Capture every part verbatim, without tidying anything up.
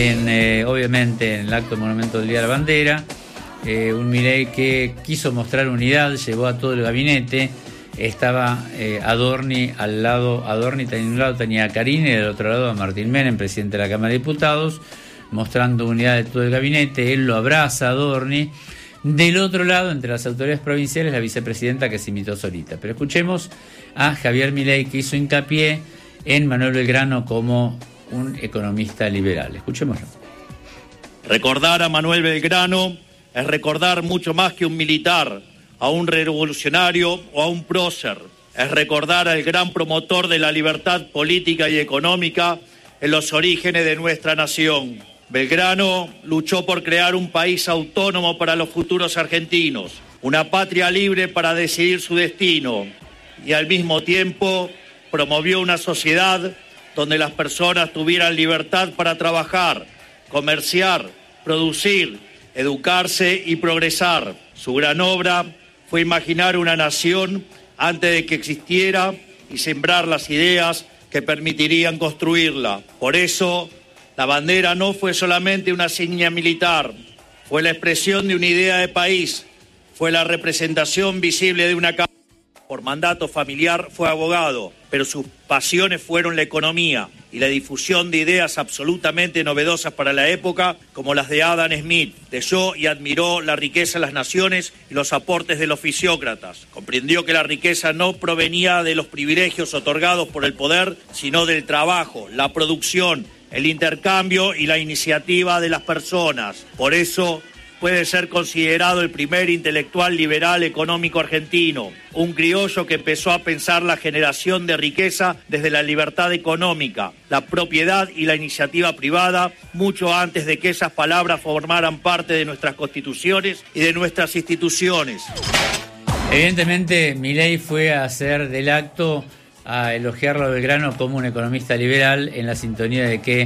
En, eh, obviamente en el acto de monumento del Día de la Bandera, eh, un Milei que quiso mostrar unidad, llevó a todo el gabinete, estaba eh, Adorni al lado, Adorni de un lado tenía a Carini y del otro lado a Martín Menem, presidente de la Cámara de Diputados, mostrando unidad de todo el gabinete. Él lo abraza a Adorni. Del otro lado, entre las autoridades provinciales, la vicepresidenta que se invitó solita. Pero escuchemos a Javier Milei, que hizo hincapié en Manuel Belgrano como un economista liberal. Escuchémoslo. Recordar a Manuel Belgrano es recordar mucho más que un militar, a un revolucionario o a un prócer. Es recordar al gran promotor de la libertad política y económica en los orígenes de nuestra nación. Belgrano luchó por crear un país autónomo para los futuros argentinos, una patria libre para decidir su destino, y al mismo tiempo promovió una sociedad donde las personas tuvieran libertad para trabajar, comerciar, producir, educarse y progresar. Su gran obra fue imaginar una nación antes de que existiera y sembrar las ideas que permitirían construirla. Por eso, la bandera no fue solamente una seña militar, fue la expresión de una idea de país, fue la representación visible de una causa. Por mandato familiar fue abogado, pero sus pasiones fueron la economía y la difusión de ideas absolutamente novedosas para la época, como las de Adam Smith. Leyó y admiró la riqueza de las naciones y los aportes de los fisiócratas. Comprendió que la riqueza no provenía de los privilegios otorgados por el poder, sino del trabajo, la producción, el intercambio y la iniciativa de las personas. Por eso puede ser considerado el primer intelectual liberal económico argentino, un criollo que empezó a pensar la generación de riqueza desde la libertad económica, la propiedad y la iniciativa privada, mucho antes de que esas palabras formaran parte de nuestras constituciones y de nuestras instituciones. Evidentemente, Milei fue a hacer del acto a elogiarlo a Belgrano como un economista liberal, en la sintonía de que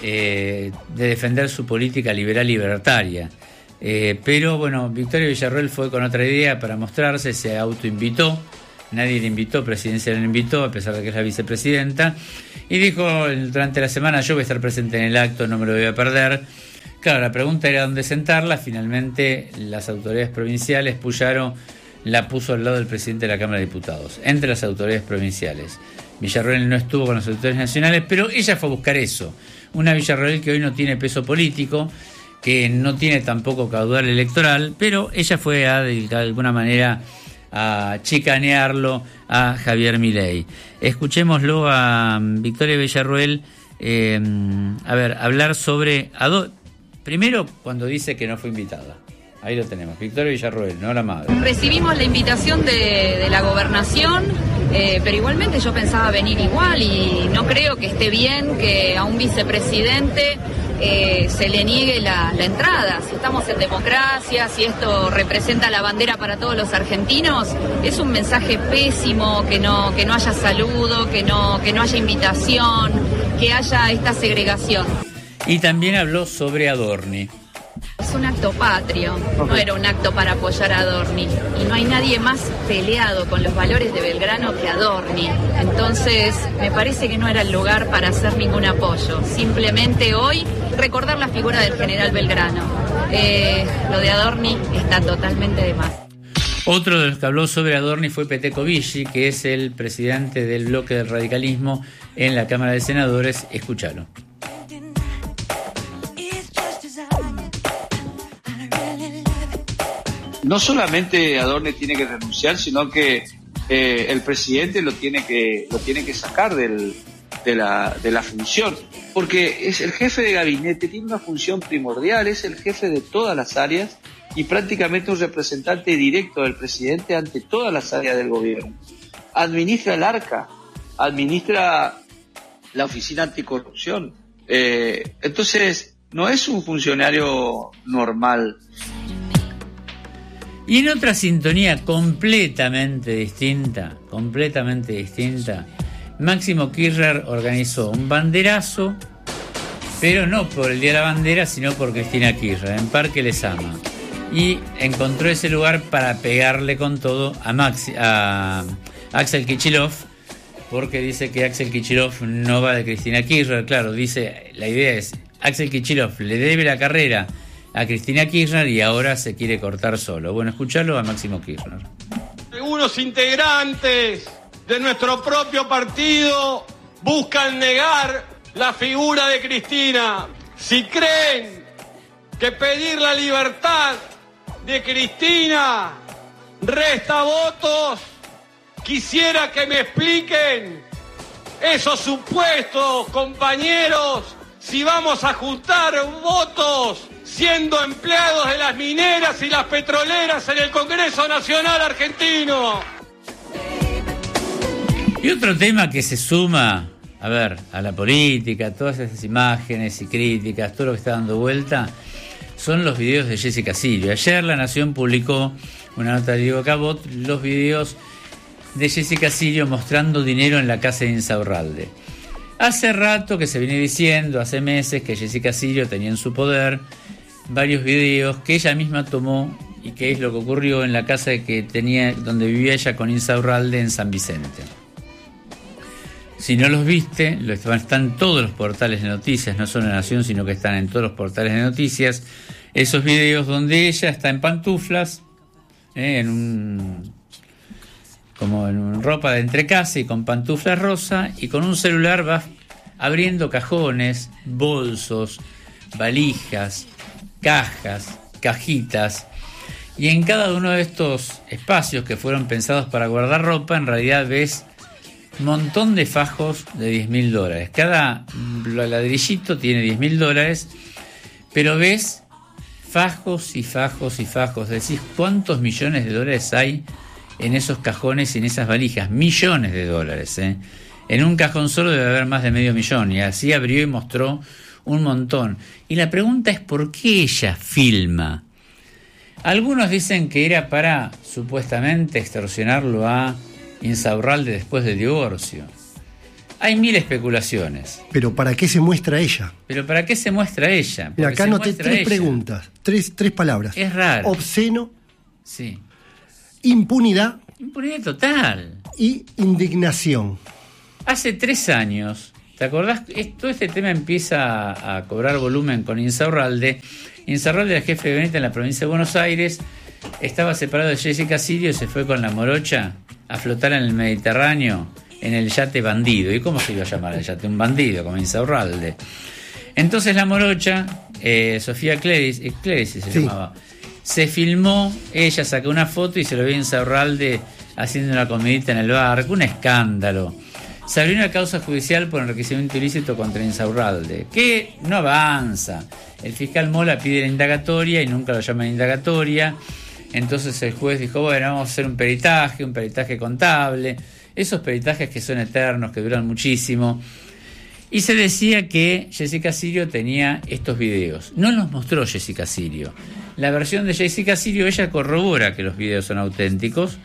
eh, de defender su política liberal libertaria. Eh, pero bueno, Victoria Villarroel fue con otra idea para mostrarse, se autoinvitó, nadie le invitó, Presidencia le invitó, a pesar de que es la vicepresidenta, y dijo: durante la semana yo voy a estar presente en el acto, no me lo voy a perder. Claro, la pregunta era dónde sentarla. Finalmente las autoridades provinciales, Puyaro la puso al lado del presidente de la Cámara de Diputados, entre las autoridades provinciales. Villarroel no estuvo con las autoridades nacionales, pero ella fue a buscar eso, una Villarroel que hoy no tiene peso político, que no tiene tampoco caudal electoral, pero ella fue a, de alguna manera, a chicanearlo a Javier Milei. Escuchémoslo a Victoria Villarroel, eh, a ver, hablar sobre... Ado- Primero, cuando dice que no fue invitada. Ahí lo tenemos, Victoria Villarroel, no la madre. Recibimos la invitación de, de la gobernación, eh, pero igualmente yo pensaba venir igual, y no creo que esté bien que a un vicepresidente eh, se le niegue la, la entrada. Si estamos en democracia, si esto representa la bandera para todos los argentinos, es un mensaje pésimo que no, que no haya saludo, que no, que no haya invitación, que haya esta segregación. Y también habló sobre Adorni. Es un acto patrio, no era un acto para apoyar a Adorni, y no hay nadie más peleado con los valores de Belgrano que Adorni. Entonces me parece que no era el lugar para hacer ningún apoyo, simplemente hoy recordar la figura del general Belgrano. Eh, lo de Adorni está totalmente de más. Otro de los que habló sobre Adorni fue Peteco Viggi, que es el presidente del bloque del radicalismo en la Cámara de Senadores. Escúchalo. No solamente Adorni tiene que renunciar, sino que eh, el presidente lo tiene que lo tiene que sacar del, de, la, de la función, porque es el jefe de gabinete, tiene una función primordial, es el jefe de todas las áreas y prácticamente un representante directo del presidente ante todas las áreas del gobierno. Administra el ARCA, administra la Oficina Anticorrupción. Eh, entonces, no es un funcionario normal. Y en otra sintonía completamente distinta, completamente distinta, Máximo Kirchner organizó un banderazo, pero no por el Día de la Bandera, sino por Cristina Kirchner, en Parque Lezama. Y encontró ese lugar para pegarle con todo a, Maxi, a Axel Kicillof, porque dice que Axel Kicillof no va de Cristina Kirchner. Claro, dice, la idea es, Axel Kicillof le debe la carrera a Cristina Kirchner y ahora se quiere cortar solo. Bueno, escuchalo a Máximo Kirchner. Algunos integrantes de nuestro propio partido buscan negar la figura de Cristina. Si creen que pedir la libertad de Cristina resta votos, quisiera que me expliquen esos supuestos compañeros si vamos a juntar votos siendo empleados de las mineras y las petroleras en el Congreso Nacional Argentino. Y otro tema que se suma, a ver, a la política, todas esas imágenes y críticas, todo lo que está dando vuelta, son los videos de Jessica Sirio. Ayer La Nación publicó una nota de Diego Cabot, los videos de Jessica Sirio mostrando dinero en la casa de Insaurralde. Hace rato que se viene diciendo, hace meses, que Jessica Sirio tenía en su poder varios videos que ella misma tomó y que es lo que ocurrió en la casa que tenía, donde vivía ella con Insaurralde en San Vicente. Si no los viste, lo están, están todos los portales de noticias, no solo en La Nación, sino que están en todos los portales de noticias, esos videos donde ella está en pantuflas, eh, en un, como en un ropa de entrecasa y con pantuflas rosa, y con un celular va abriendo cajones, bolsos, valijas, cajas, cajitas, y en cada uno de estos espacios que fueron pensados para guardar ropa, en realidad ves un montón de fajos de diez mil dólares. Cada ladrillito tiene diez mil dólares, pero ves fajos y fajos y fajos. Decís, ¿cuántos millones de dólares hay en esos cajones y en esas valijas? Millones de dólares, ¿eh? En un cajón solo debe haber más de medio millón, y así abrió y mostró un montón. Y la pregunta es, ¿por qué ella filma? Algunos dicen que era para, supuestamente, extorsionarlo a Insaurralde después del divorcio. Hay mil especulaciones. ¿Pero para qué se muestra ella? ¿Pero para qué se muestra ella? Mira, acá anoté tres ella. preguntas, tres, tres palabras. Es raro. Obsceno, sí. Impunidad. Impunidad total. Y indignación. Hace tres años, ¿te acordás? Todo este tema empieza a, a cobrar volumen con Insaurralde. Insaurralde era jefe de gabinete en la provincia de Buenos Aires, estaba separado de Jessica Sirio y se fue con la morocha a flotar en el Mediterráneo en el yate Bandido. ¿Y cómo se iba a llamar el yate? Un bandido, como Insaurralde. Entonces la morocha, eh, Sofía Clerici, Clerici se sí. llamaba, se filmó, ella sacó una foto y se lo vio a Insaurralde haciendo una comidita en el barco, un escándalo. Se abrió una causa judicial por enriquecimiento ilícito contra Insaurralde, que no avanza. El fiscal Mola pide la indagatoria y nunca lo llaman indagatoria. Entonces el juez dijo, bueno, vamos a hacer un peritaje, un peritaje contable, esos peritajes que son eternos, que duran muchísimo. Y se decía que Jessica Sirio tenía estos videos. No los mostró Jessica Sirio. La versión de Jessica Sirio, ella corrobora que los videos son auténticos,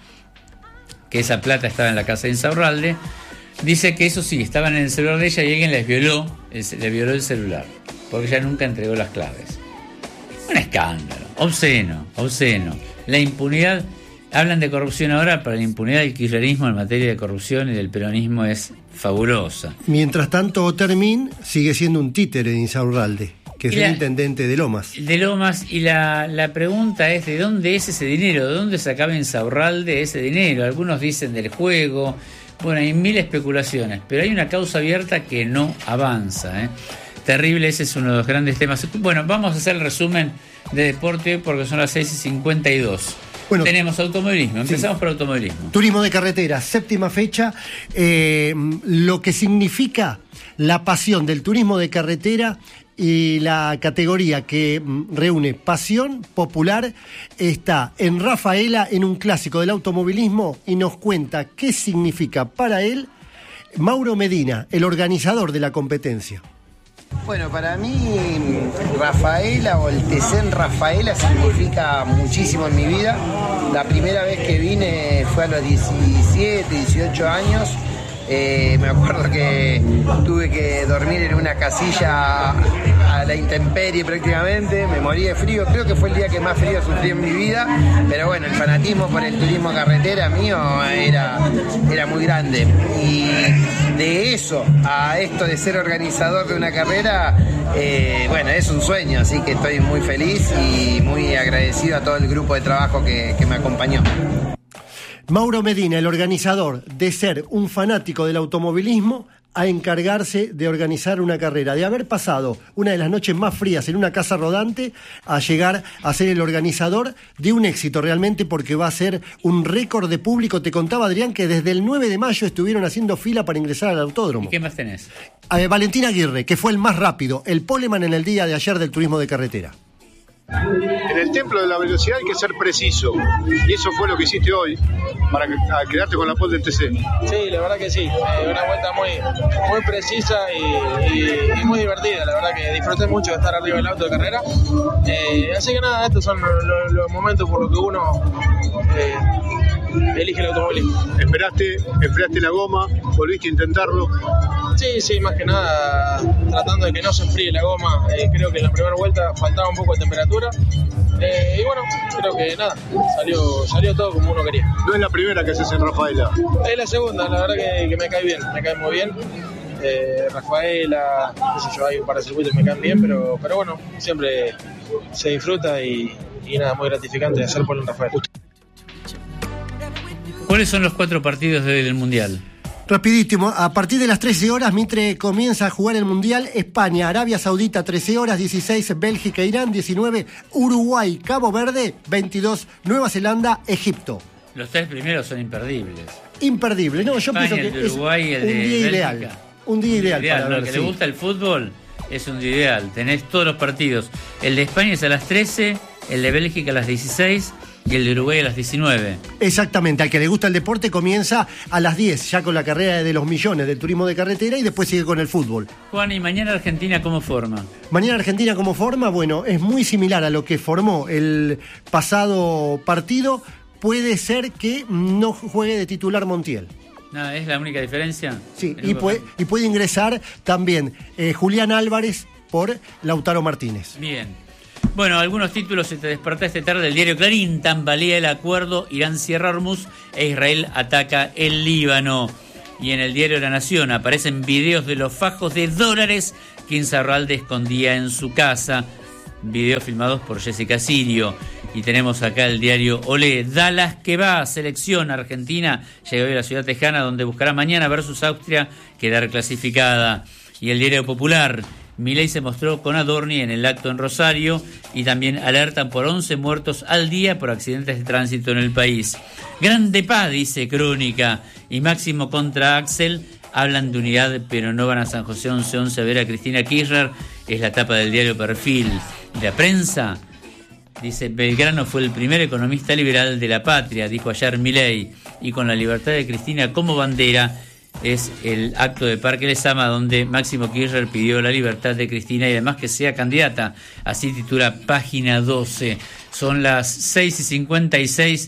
que esa plata estaba en la casa de Insaurralde. Dice que eso sí, estaban en el celular de ella y alguien les violó, le violó el celular, porque ella nunca entregó las claves. Un escándalo, obsceno, obsceno. La impunidad, hablan de corrupción ahora, pero la impunidad del kirchnerismo en materia de corrupción y del peronismo es fabulosa. Mientras tanto, Otermin sigue siendo un títere de Insaurralde, que es la, el intendente de Lomas. De Lomas, y la, la pregunta es, ¿de dónde es ese dinero? ¿De dónde sacaba Insaurralde ese dinero? Algunos dicen del juego. Bueno, hay mil especulaciones, pero hay una causa abierta que no avanza, ¿eh? Terrible, ese es uno de los grandes temas. Bueno, vamos a hacer el resumen de deporte porque son las seis y cincuenta y dos. Bueno, tenemos automovilismo, empezamos sí. por automovilismo. Turismo de carretera, séptima fecha, eh, lo que significa la pasión del turismo de carretera y la categoría que reúne pasión popular está en Rafaela, en un clásico del automovilismo, y nos cuenta qué significa para él Mauro Medina, el organizador de la competencia. Bueno, para mí Rafaela o el Tesén Rafaela significa muchísimo en mi vida. La primera vez que vine fue a los diecisiete, dieciocho años. Eh, me acuerdo que tuve que dormir en una casilla a la intemperie prácticamente, me morí de frío, creo que fue el día que más frío sufrí en mi vida, pero bueno, el fanatismo por el turismo carretera mío era, era muy grande. Y de eso a esto de ser organizador de una carrera, eh, bueno, es un sueño, así que estoy muy feliz y muy agradecido a todo el grupo de trabajo que, que me acompañó. Mauro Medina, el organizador, de ser un fanático del automovilismo a encargarse de organizar una carrera, de haber pasado una de las noches más frías en una casa rodante a llegar a ser el organizador de un éxito realmente, porque va a ser un récord de público. Te contaba, Adrián, que desde el nueve de mayo estuvieron haciendo fila para ingresar al autódromo. ¿Y qué más tenés? Eh, Valentín Aguirre, que fue el más rápido, el poleman en el día de ayer del turismo de carretera. En el templo de la velocidad hay que ser preciso, y eso fue lo que hiciste hoy para quedarte con la pole del T C. Sí, la verdad que sí, eh, una vuelta muy, muy precisa y, y, y muy divertida. La verdad que disfruté mucho de estar arriba del auto de carrera, eh, así que nada, estos son los, los momentos por los que uno eh, elige el automovilismo. Esperaste, enfriaste la goma, volviste a intentarlo. Sí, sí, más que nada tratando de que no se enfríe la goma. Eh, creo que en la primera vuelta faltaba un poco de temperatura. Eh, y bueno, creo que nada, salió, salió todo como uno quería. No es la primera que haces en Rafaela. Es la segunda, la verdad que, que me cae bien, me cae muy bien. Eh, Rafaela, qué sé yo, hay un par de circuitos que me caen bien, pero, pero bueno, siempre se disfruta y, y nada, muy gratificante hacer por en Rafaela. ¿Cuáles son los cuatro partidos de hoy del Mundial? Rapidísimo, a partir de las trece horas Mitre comienza a jugar el Mundial. España, Arabia Saudita, trece horas, dieciséis, Bélgica, Irán, diecinueve, Uruguay, Cabo Verde, veintidós, Nueva Zelanda, Egipto. Los tres primeros son imperdibles. Imperdible, no, yo España, pienso que el de Uruguay, es el un de día Bélgica. ideal. Un día ideal, ideal para Lo ver, que sí. le gusta el fútbol es un día ideal. Tenés todos los partidos. El de España es a las trece, el de Bélgica a las dieciséis y el de Uruguay a las diecinueve. Exactamente, al que le gusta el deporte comienza a las diez, ya con la carrera de los millones del turismo de carretera, y después sigue con el fútbol. Juan, ¿y mañana Argentina cómo forma? Mañana Argentina como forma, bueno, es muy similar a lo que formó el pasado partido. Puede ser que no juegue de titular Montiel. Nada, ¿es la única diferencia? Sí, y puede, y puede ingresar también eh, Julián Álvarez por Lautaro Martínez. Bien. Bueno, algunos títulos, si te despertaste tarde, el diario Clarín: tambalea el acuerdo, Irán cierra Hormuz e Israel ataca el Líbano. Y en el diario La Nación aparecen videos de los fajos de dólares que Insaurralde escondía en su casa, videos filmados por Jessica Sirio. Y tenemos acá el diario Olé: Dallas que va, selección argentina, llega hoy a la ciudad tejana, donde buscará mañana versus Austria quedar clasificada. Y el diario Popular: Milei se mostró con Adorni en el acto en Rosario, y también alertan por once muertos al día por accidentes de tránsito en el país. Grande paz, dice Crónica, y Máximo contra Axel hablan de unidad pero no van a San José. Once once a ver a Cristina Kirchner, es la tapa del diario Perfil. Y la prensa dice: Belgrano fue el primer economista liberal de la patria, dijo ayer Milei, y con la libertad de Cristina como bandera. Es el acto de Parque Lezama donde Máximo Kirchner pidió la libertad de Cristina y además que sea candidata. Así titula Página doce. Son las seis y cincuenta y seis.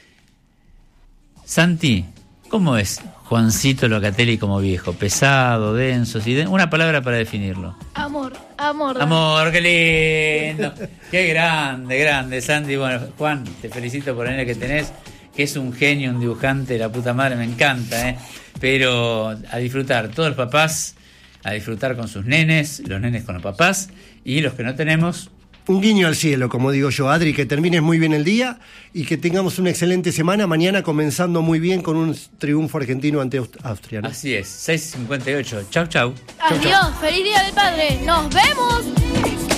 Santi, ¿cómo es Juancito Locatelli como viejo? Pesado, denso, ¿sí? Una palabra para definirlo. Amor, amor. Amor, qué lindo. Qué grande, grande, Santi. Bueno, Juan, te felicito por el nene que tenés, que es un genio, un dibujante de la puta madre, me encanta, ¿eh? Pero a disfrutar, todos los papás, a disfrutar con sus nenes, los nenes con los papás, y los que no tenemos... Un guiño al cielo, como digo yo. Adri, que termines muy bien el día y que tengamos una excelente semana. Mañana comenzando muy bien con un triunfo argentino ante Austria, ¿no? Así es, seis cincuenta y ocho. Chau, chau. Adiós, chau, chau. feliz día del padre. Nos vemos.